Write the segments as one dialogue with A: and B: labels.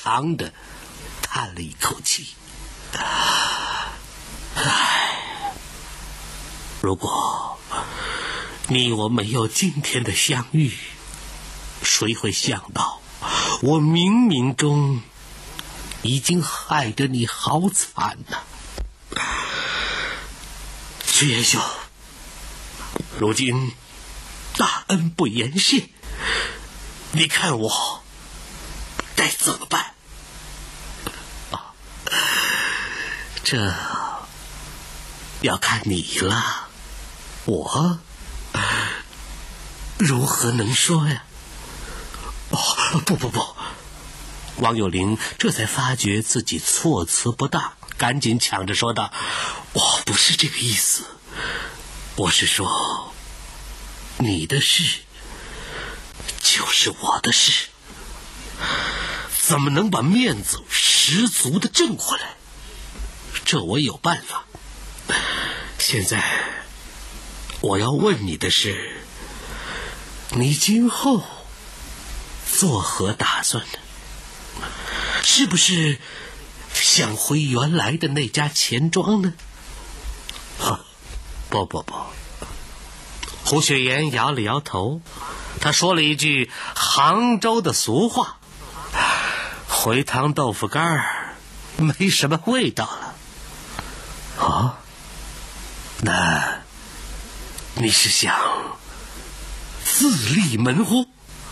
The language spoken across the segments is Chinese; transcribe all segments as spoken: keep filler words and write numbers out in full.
A: 长地叹了一口气。唉，如果你我没有今天的相遇，谁会想到我冥冥中已经害得你好惨呐！屈延兄，如今大恩不言谢，你看我该怎么办？啊，这要看你了，我如何能说呀？哦，不不不！王有龄这才发觉自己措辞不当，赶紧抢着说道：“我不是这个意思，我是说，你的事就是我的事，怎么能把面子十足的挣回来？这我有办法。现在我要问你的是，你今后作何打算呢？是不是想回原来的那家钱庄呢？”啊，不不不！胡雪岩摇了摇头，他说了一句杭州的俗话：“回汤豆腐干没什么味道了。”啊，那你是想自立门户？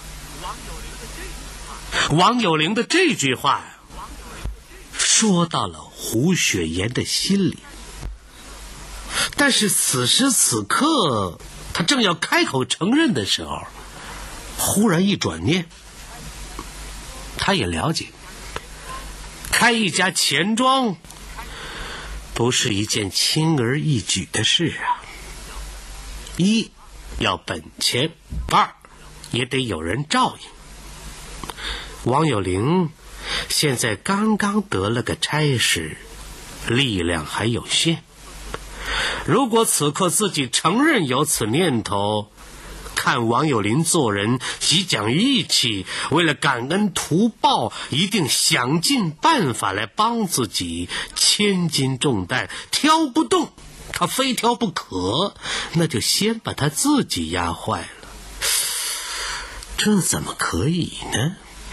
A: 王有龄的这句话说到了胡雪岩的心里，但是此时此刻他正要开口承认的时候，忽然一转念，他也了解开一家钱庄不是一件轻而易举的事啊。一要本钱，二也得有人照应。王有龄现在刚刚得了个差事，力量还有限，如果此刻自己承认有此念头，看王有龄做人极讲义气，为了感恩图报，一定想尽办法来帮自己，千斤重担挑不动，他非挑不可，那就先把他自己压坏了，这怎么可以呢？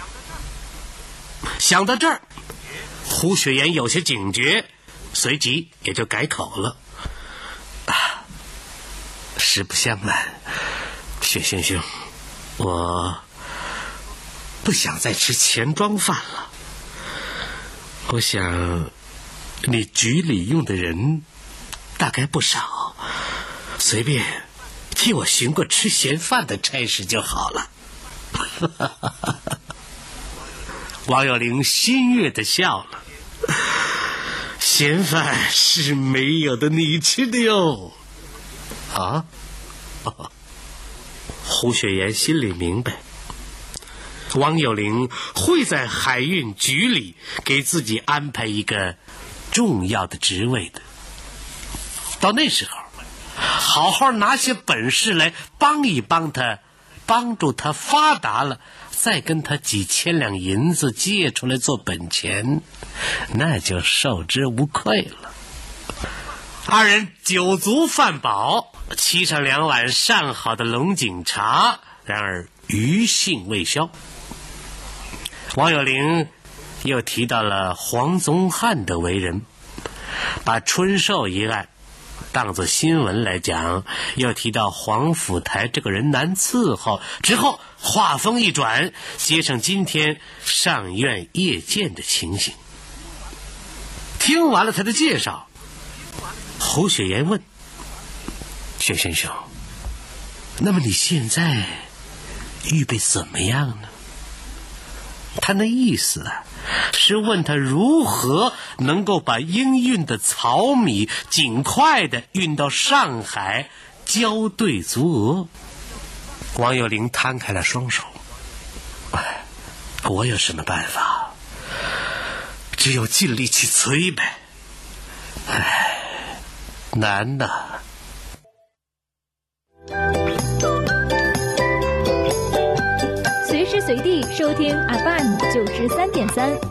A: 想到这儿，胡雪岩有些警觉，随即也就改口了：“啊，实不相瞒，雪先生，我不想再吃钱庄饭了。我想你局里用的人大概不少，随便替我寻个吃闲饭的差事就好了。”王有龄心悦地笑了：“闲饭是没有的你吃的哟。”啊，哦，胡雪岩心里明白，王有龄会在海运局里给自己安排一个重要的职位的。到那时候，好好拿些本事来帮一帮他，帮助他发达了，再跟他几千两银子借出来做本钱，那就受之无愧了。二人酒足饭饱，沏上两碗上好的龙井茶，然而余兴未消。王有龄又提到了黄宗汉的为人，把春寿一案当作新闻来讲，又提到黄甫台这个人难伺候，之后话锋一转，接上今天上院夜见的情形。听完了他的介绍，胡雪岩问：“薛先生，那么你现在预备怎么样呢？”他那意思啊，是问他如何能够把应运的糙米尽快的运到上海，交兑足额。王有龄摊开了双手：“哎，我有什么办法？只有尽力去催呗。哎，难呐。”
B: 随时随地收听 F M 九十三点三